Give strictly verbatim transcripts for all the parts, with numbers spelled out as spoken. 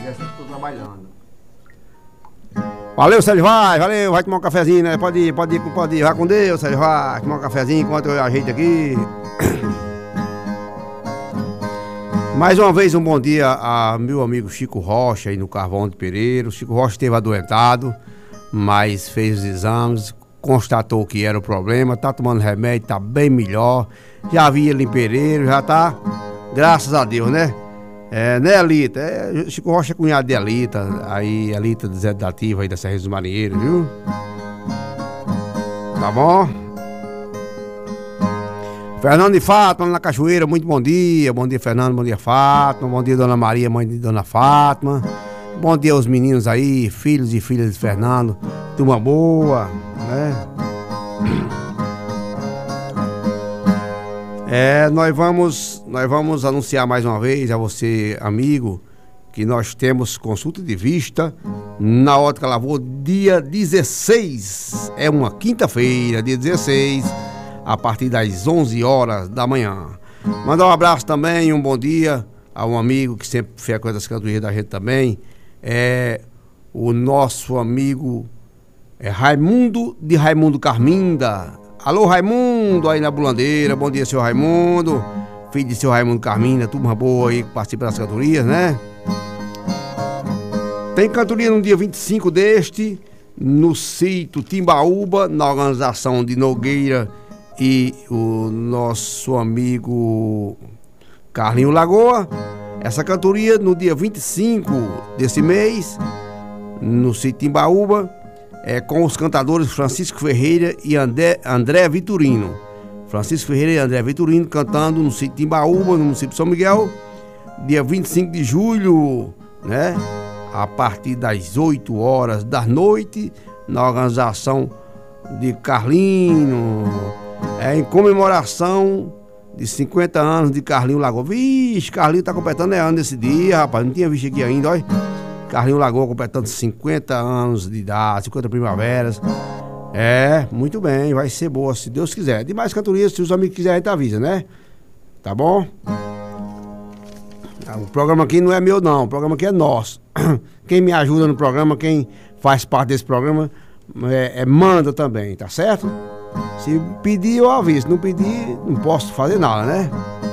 Estou trabalhando. Valeu, Sérgio Vaz, valeu, vai tomar um cafezinho, né? Pode ir, pode ir, pode ir, vai com Deus, Sérgio Vaz, tomar um cafezinho enquanto eu ajeito aqui. Mais uma vez um bom dia a meu amigo Chico Rocha aí no Carvão de Pereira. O Chico Rocha esteve adoentado, mas fez os exames, constatou que era o problema, tá tomando remédio, tá bem melhor. Já vi ele em Pereira, já tá, graças a Deus, né? É, né, Alita? É, Chico Rocha é cunhado de Alita, aí Alita do Zé da Ativa aí da Serra dos Marinheiros, viu? Tá bom? Fernando e Fátima na Cachoeira, muito bom dia. Bom dia, Fernando, bom dia, Fátima. Bom dia, Dona Maria, mãe de Dona Fátima. Bom dia aos meninos aí, filhos e filhas de Fernando. Turma boa, né? É, nós vamos, nós vamos anunciar mais uma vez a você, amigo, que nós temos consulta de vista na Ótica Lavor dia dezesseis. É uma quinta-feira, dia dezesseis, a partir das onze horas da manhã. Mandar um abraço também, um bom dia a um amigo que sempre frequenta as cantorias da gente também. É o nosso amigo é Raimundo de Raimundo Carminda. Alô, Raimundo, aí na Bulandeira. Bom dia, seu Raimundo. Filho de seu Raimundo Carminda, turma boa aí que participa das cantorias, né? Tem cantoria no dia vinte e cinco deste, no sítio Timbaúba, na organização de Nogueira e o nosso amigo Carlinho Lagoa. Essa cantoria no dia vinte e cinco desse mês, no sítio Timbaúba, é com os cantadores Francisco Ferreira e André, André Vitorino. Francisco Ferreira e André Vitorino cantando no sítio Timbaúba, no município de São Miguel, dia vinte e cinco de julho, né? A partir das oito horas da noite, na organização de Carlinho, é em comemoração de cinquenta anos de Carlinho Lagoa. Vixe, Carlinho tá completando é ano nesse dia, rapaz, não tinha visto aqui ainda, olha. Carlinho Lagoa completando cinquenta anos de idade, cinquenta primaveras. É, muito bem, vai ser boa, se Deus quiser. De mais cantorias, se os amigos quiserem, a gente avisa, né? Tá bom? O programa aqui não é meu, não. O programa aqui é nosso. Quem me ajuda no programa, quem faz parte desse programa, é, é, manda também, tá certo? Se pedir, eu aviso. Se não pedir, não posso fazer nada, né?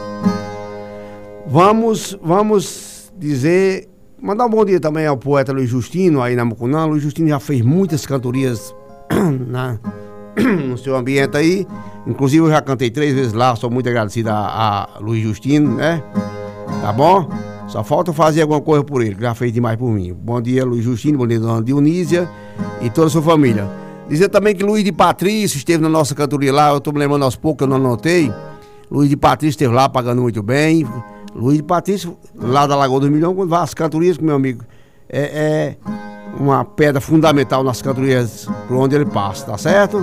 Vamos, vamos dizer... Mandar um bom dia também ao poeta Luiz Justino, aí na Mucunã. Luiz Justino já fez muitas cantorias na, no seu ambiente aí. Inclusive eu já cantei três vezes lá, sou muito agradecido a, a Luiz Justino, né? Tá bom? Só falta fazer alguma coisa por ele, que já fez demais por mim. Bom dia, Luiz Justino, bom dia, Dona Dionísia e toda a sua família. Dizer também que Luiz de Patrício esteve na nossa cantoria lá, eu tô me lembrando aos poucos, eu não anotei. Luiz de Patrício esteve lá pagando muito bem. Luiz de Patrício, lá da Lagoa dos Milhões, quando vai às cantorias, meu amigo, é, é uma pedra fundamental nas cantorias por onde ele passa, tá certo?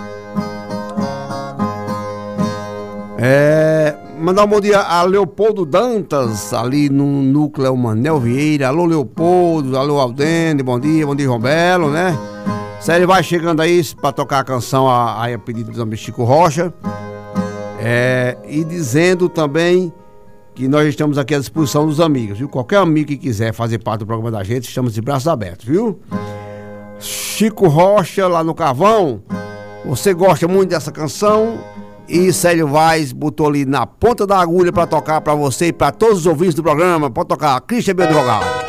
É, mandar um bom dia a Leopoldo Dantas, ali no núcleo Manel Vieira. Alô, Leopoldo, alô, Aldene, bom dia, bom dia, João Belo, né? Sério, vai chegando aí pra tocar a canção aí a pedido do amigo Chico Rocha. É, e dizendo também que nós estamos aqui à disposição dos amigos, viu? Qualquer amigo que quiser fazer parte do programa da gente, estamos de braços abertos, viu? Chico Rocha, lá no Carvão, você gosta muito dessa canção e Célio Vaz botou ali na ponta da agulha para tocar para você e para todos os ouvintes do programa. Pode tocar, Cristian Bento Rogares.